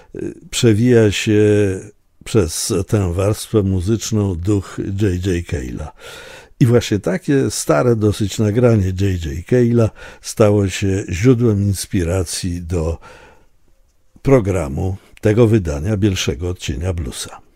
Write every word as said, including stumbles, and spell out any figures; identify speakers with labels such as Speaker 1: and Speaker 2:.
Speaker 1: przewija się przez tę warstwę muzyczną duch J J. Cale'a. I właśnie takie stare dosyć nagranie J J. Cale'a stało się źródłem inspiracji do programu tego wydania Bielszego Odcienia Bluesa.